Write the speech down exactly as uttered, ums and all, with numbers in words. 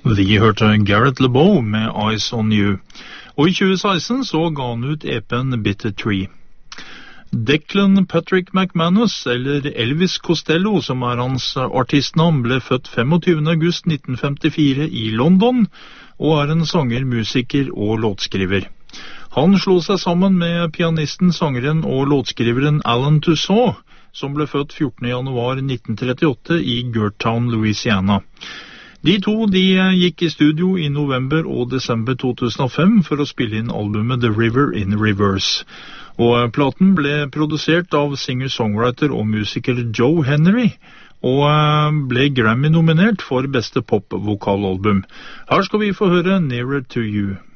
Vi hørte Garrett LeBeau med Eyes on You. Og i tjue seksten så ga han ut E P-en Bitter Tree. Declan Patrick McManus, eller Elvis Costello, som er hans artistnavn, ble født tjuefem august nitten femtifire i London, og er en sanger, musiker og låtskriver. Han slo seg sammen med pianisten, sangeren og låtskriveren Alan Toussaint, som ble født fjortende januar nitten trettiåtte i Gertown, Louisiana. De to de gikk i studio i november og desember to tusen og fem for å spille inn albumet The River in Reverse. Og platen ble produsert av singer-songwriter og musiker Joe Henry, og ble Grammy-nominert for beste pop-vokalalbum. Her skal vi få høre Nearer to You.